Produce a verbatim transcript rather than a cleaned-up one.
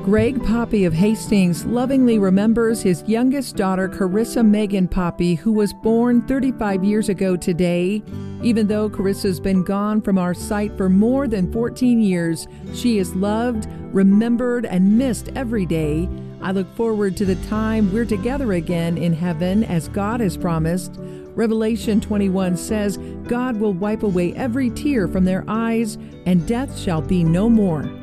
Greg Poppy of Hastings lovingly remembers his youngest daughter, Carissa Megan Poppy, who was born thirty-five years ago today. Even though Carissa's been gone from our sight for more than fourteen years, she is loved, remembered, and missed every day. I look forward to the time we're together again in heaven as God has promised. Revelation twenty-one says, God will wipe away every tear from their eyes, and death shall be no more.